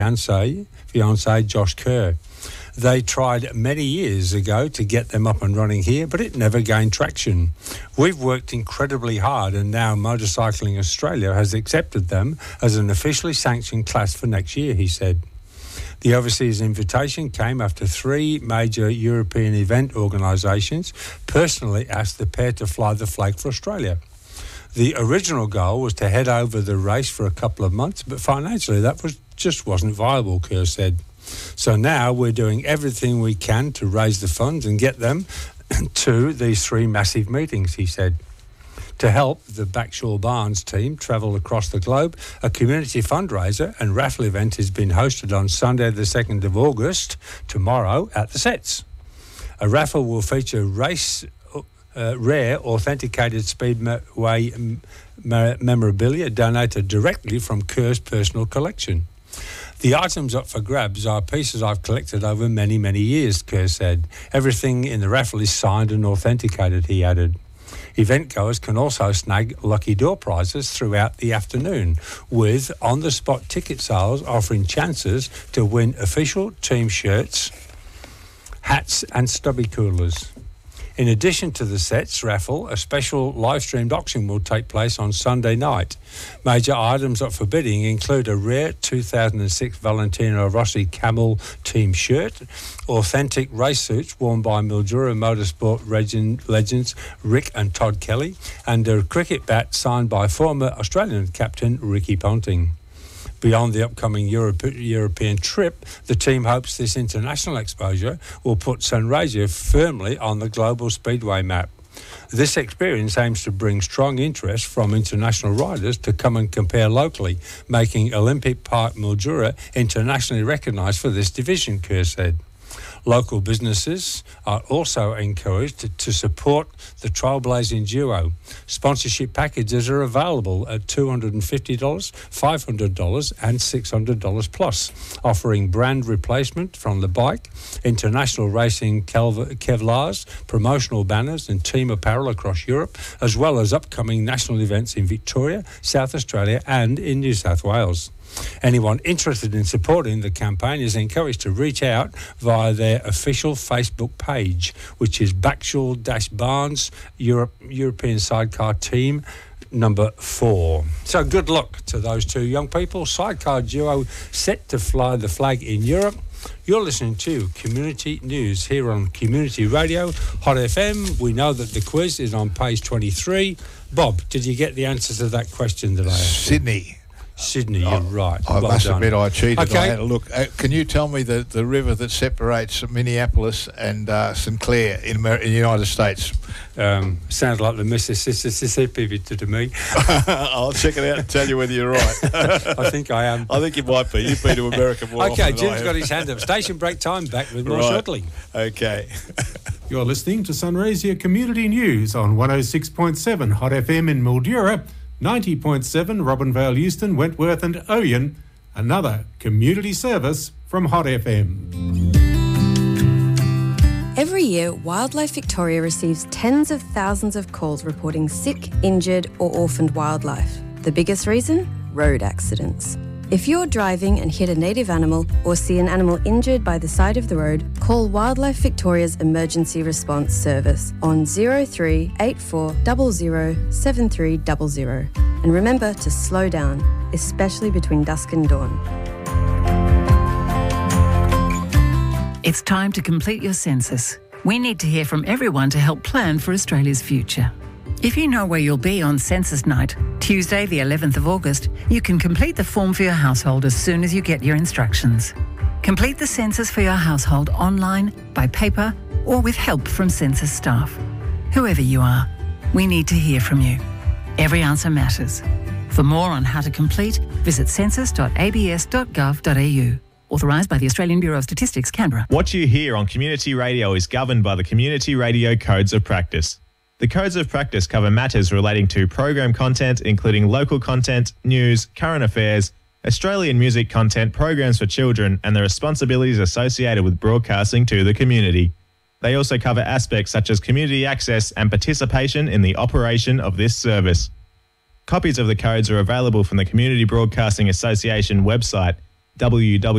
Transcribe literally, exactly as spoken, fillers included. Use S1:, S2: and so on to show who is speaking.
S1: fiancé, fiancé Josh Kerr. They tried many years ago to get them up and running here, but it never gained traction. We've worked incredibly hard, and now Motorcycling Australia has accepted them as an officially sanctioned class for next year, he said. The overseas invitation came after three major European event organisations personally asked the pair to fly the flag for Australia. The original goal was to head over the race for a couple of months, but financially that was just wasn't viable, Kerr said. So now we're doing everything we can to raise the funds and get them to these three massive meetings, he said. To help the Backshaw Barnes team travel across the globe, a community fundraiser and raffle event has been hosted on Sunday the second of August, tomorrow, at the Sets. A raffle will feature race uh, rare authenticated Speedway m- memorabilia donated directly from Kerr's personal collection. The items up for grabs are pieces I've collected over many, many years, Kerr said. Everything in the raffle is signed and authenticated, he added. Event goers can also snag lucky door prizes throughout the afternoon, with on-the-spot ticket sales offering chances to win official team shirts, hats and stubby coolers. In addition to the Sets raffle, a special live-streamed auction will take place on Sunday night. Major items up for bidding include a rare two thousand six Valentino Rossi Camel team shirt, authentic race suits worn by Mildura Motorsport legend, legends Rick and Todd Kelly, and a cricket bat signed by former Australian captain Ricky Ponting. Beyond the upcoming Europe, European trip, the team hopes this international exposure will put Sunraysia firmly on the global speedway map. This experience aims to bring strong interest from international riders to come and compare locally, making Olympic Park Mildura internationally recognised for this division, Kerr said. Local businesses are also encouraged to, to support the trailblazing duo. Sponsorship packages are available at two hundred fifty dollars, five hundred dollars and six hundred dollars plus, offering brand replacement from the bike, international racing Kevlars, promotional banners and team apparel across Europe, as well as upcoming national events in Victoria, South Australia and in New South Wales. Anyone interested in supporting the campaign is encouraged to reach out via their official Facebook page, which is Backshaw-Barnes Europe, European Sidecar Team number four. So good luck to those two young people. Sidecar duo set to fly the flag in Europe. You're listening to Community News here on Community Radio, Hot F M. We know that the quiz is on page twenty-three. Bob, did you get the answer to that question that I asked?
S2: Sydney.
S1: Sydney, you're
S2: I,
S1: right.
S2: I
S1: well
S2: must
S1: done.
S2: admit I cheated.
S1: Okay.
S2: I had a look. Uh, can you tell me the, the river that separates Minneapolis and uh, Saint Clair in, Amer- in the United States?
S1: Um, sounds like the Mississippi bit to me.
S2: I'll check it out and tell you whether you're right.
S1: I think I am.
S2: I think you might be. You've been to America more
S1: Okay,
S2: often than I
S1: Jim's
S2: have.
S1: got his hand up. Station break time. Back with more
S2: Right.
S1: shortly.
S2: Okay.
S3: You're listening to Sunraysia Community News on one oh six point seven Hot F M in Mildura, ninety point seven Robinvale, Euston, Wentworth and Oyen. Another community service from Hot F M.
S4: Every year, Wildlife Victoria receives tens of thousands of calls reporting sick, injured or orphaned wildlife. The biggest reason? Road accidents. If you're driving and hit a native animal or see an animal injured by the side of the road, call Wildlife Victoria's Emergency Response Service on zero three eight four zero zero seven three zero zero. And remember to slow down, especially between dusk and dawn.
S5: It's time to complete your census. We need to hear from everyone to help plan for Australia's future. If you know where you'll be on census night, Tuesday the eleventh of August, you can complete the form for your household as soon as you get your instructions. Complete the census for your household online, by paper, or with help from census staff. Whoever you are, we need to hear from you. Every answer matters. For more on how to complete, visit census dot a b s dot gov dot a u. Authorised by the Australian Bureau of Statistics, Canberra.
S6: What you hear on Community Radio is governed by the Community Radio Codes of Practice. The Codes of Practice cover matters relating to program content, including local content, news, current affairs, Australian music content, programs for children, and the responsibilities associated with broadcasting to the community. They also cover aspects such as community access and participation in the operation of this service. Copies of the codes are available from the Community Broadcasting Association website w w w